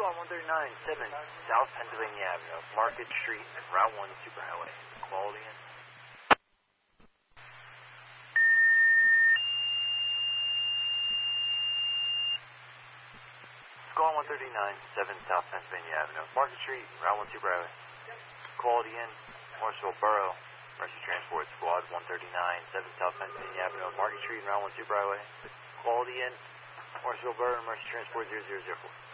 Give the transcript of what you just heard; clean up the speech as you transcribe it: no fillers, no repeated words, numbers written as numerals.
Squad 139-7, South Pennsylvania Avenue, Market Street, Route 1 Superhighway. Quality in. Squad 139-7, South Pennsylvania Avenue, Market Street, Route 1 Superhighway. Quality in. Morrisville Borough, Mercy Transport, Squad 139-7, South Pennsylvania Avenue, Market Street, Route 1 Superhighway. Quality in. Morrisville Borough, Mercy Transport 0004.